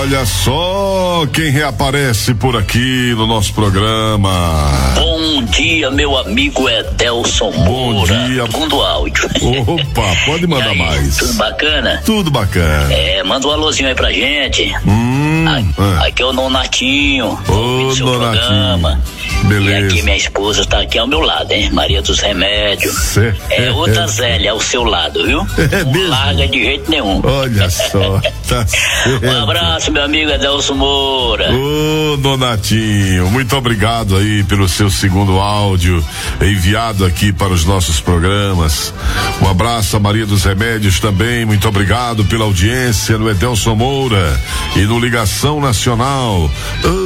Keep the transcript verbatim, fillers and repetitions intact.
Olha só quem reaparece por aqui no nosso programa. Bom dia, meu amigo Edelson Bom Moura. dia. Segundo áudio. Opa, pode mandar aí, mais. Tudo bacana? Tudo bacana. É, manda um alôzinho aí pra gente. Hum, A, é. Aqui é o Nonatinho. Ô, seu Nonatinho. programa. Beleza. E aqui minha esposa tá aqui ao meu lado, hein? Maria dos Remédios. Cê, É outra é, Zélia ao seu lado, viu? É Não mesmo? larga de jeito nenhum. Olha só, tá certo. Um abraço, meu amigo Edelson Moura. Ô, Donatinho, muito obrigado aí pelo seu segundo áudio enviado aqui para os nossos programas. Um abraço a Maria dos Remédios também, muito obrigado pela audiência no Edelson Moura e no Ligação Nacional. Ô,